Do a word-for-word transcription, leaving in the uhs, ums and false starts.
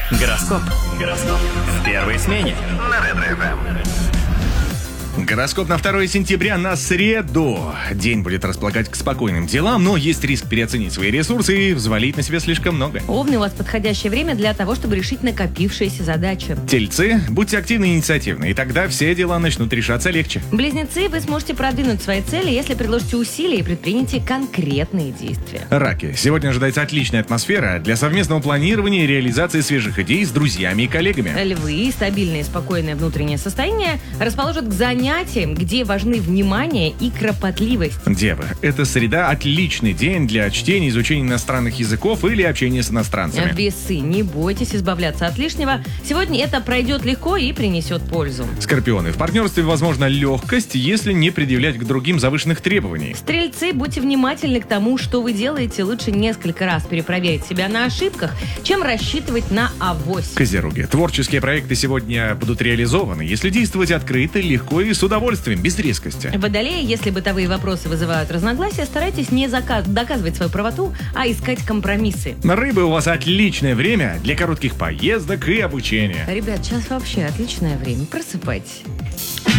Гороскоп. Гороскоп. В первой смене. На Ретро-эф эм. Гороскоп на второе сентября на среду. День будет располагать к спокойным делам, но есть риск переоценить свои ресурсы и взвалить на себя слишком много. Овны, у вас подходящее время для того, чтобы решить накопившиеся задачи. Тельцы, будьте активны и инициативны, и тогда все дела начнут решаться легче. Близнецы, вы сможете продвинуть свои цели, если предложите усилия и предпримете конкретные действия. Раки, сегодня ожидается отличная атмосфера для совместного планирования и реализации свежих идей с друзьями и коллегами. Львы, стабильное и спокойное внутреннее состояние расположат к занятиям, где важны внимание и кропотливость. Девы, эта среда отличный день для чтения, изучения иностранных языков или общения с иностранцами. Весы, не бойтесь избавляться от лишнего. Сегодня это пройдет легко и принесет пользу. Скорпионы, в партнерстве возможна легкость, если не предъявлять к другим завышенных требований. Стрельцы, будьте внимательны к тому, что вы делаете. Лучше несколько раз перепроверить себя на ошибках, чем рассчитывать на авось. Козероги, творческие проекты сегодня будут реализованы, если действовать открыто, легко и с удовольствием, без резкости. Водолеи, если бытовые вопросы вызывают разногласия, старайтесь не заказ- доказывать свою правоту, а искать компромиссы. Рыбы, у вас отличное время для коротких поездок и обучения. Ребят, сейчас вообще отличное время. Просыпайтесь.